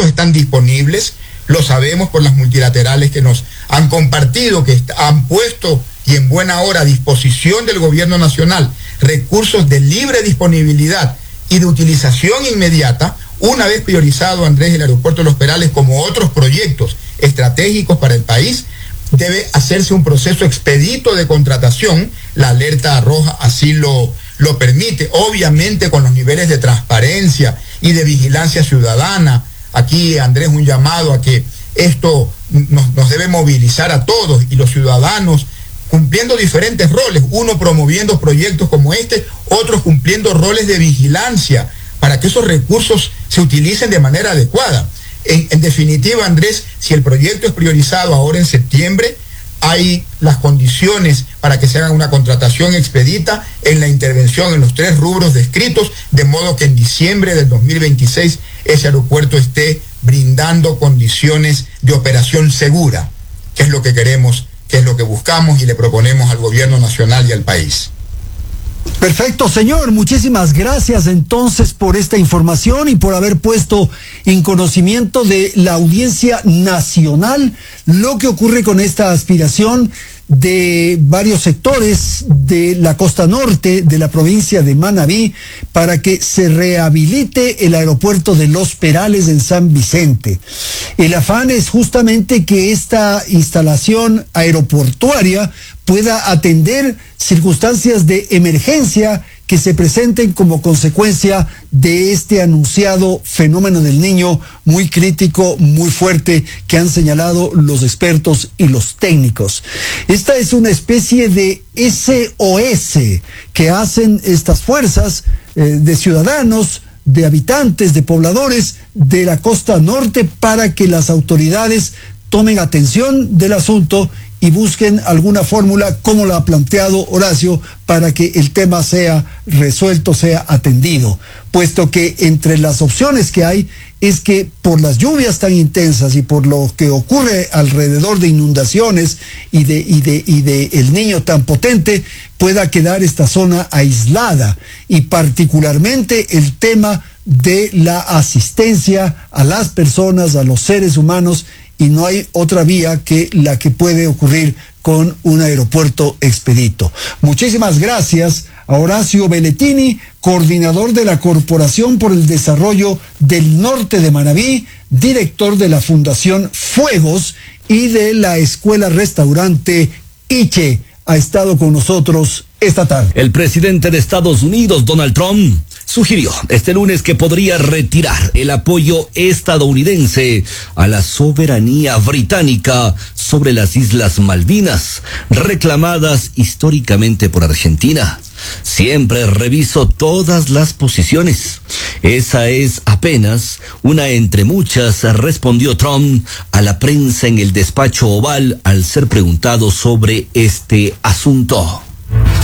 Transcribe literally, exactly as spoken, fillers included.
recursos están disponibles, lo sabemos por las multilaterales que nos han compartido, que han puesto y en buena hora a disposición del gobierno nacional recursos de libre disponibilidad y de utilización inmediata, una vez priorizado, Andrés, el aeropuerto de Los Perales como otros proyectos estratégicos para el país. Debe hacerse un proceso expedito de contratación, la alerta roja así lo, lo permite, obviamente con los niveles de transparencia y de vigilancia ciudadana. Aquí, Andrés, un llamado a que esto nos, nos debe movilizar a todos y los ciudadanos cumpliendo diferentes roles, uno promoviendo proyectos como este, otros cumpliendo roles de vigilancia para que esos recursos se utilicen de manera adecuada. En, en definitiva, Andrés, si el proyecto es priorizado ahora en septiembre, hay las condiciones para que se haga una contratación expedita en la intervención en los tres rubros descritos, de modo que en diciembre del dos mil veintiséis ese aeropuerto esté brindando condiciones de operación segura, que es lo que queremos, que es lo que buscamos y le proponemos al gobierno nacional y al país. Perfecto, señor. Muchísimas gracias entonces por esta información y por haber puesto en conocimiento de la audiencia nacional lo que ocurre con esta aspiración de varios sectores de la costa norte de la provincia de Manabí para que se rehabilite el aeropuerto de Los Perales en San Vicente. El afán es justamente que esta instalación aeroportuaria pueda atender circunstancias de emergencia que se presenten como consecuencia de este anunciado fenómeno del Niño muy crítico, muy fuerte, que han señalado los expertos y los técnicos. Esta es una especie de S O S que hacen estas fuerzas eh, de ciudadanos, de habitantes, de pobladores de la costa norte para que las autoridades tomen atención del asunto y busquen alguna fórmula, como lo ha planteado Horacio, para que el tema sea resuelto, sea atendido, puesto que entre las opciones que hay es que por las lluvias tan intensas y por lo que ocurre alrededor de inundaciones y de, y de, y de el Niño tan potente, pueda quedar esta zona aislada, y particularmente el tema de la asistencia a las personas, a los seres humanos, y no hay otra vía que la que puede ocurrir con un aeropuerto expedito. Muchísimas gracias a Horacio Belletini, coordinador de la Corporación por el Desarrollo del Norte de Manabí, director de la Fundación Fuegos y de la Escuela Restaurante Iche. Ha estado con nosotros esta tarde. El presidente de Estados Unidos, Donald Trump, sugirió este lunes que podría retirar el apoyo estadounidense a la soberanía británica sobre las Islas Malvinas, reclamadas históricamente por Argentina. Siempre reviso todas las posiciones. Esa es apenas una entre muchas, respondió Trump a la prensa en el despacho Oval al ser preguntado sobre este asunto.